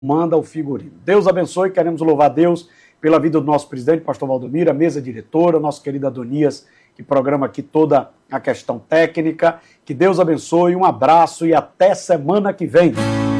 manda o figurino. Deus abençoe, queremos louvar a Deus pela vida do nosso presidente, pastor Valdomiro, a mesa diretora, nosso querido Adonias, que programa aqui toda a questão técnica. Que Deus abençoe, um abraço e até semana que vem.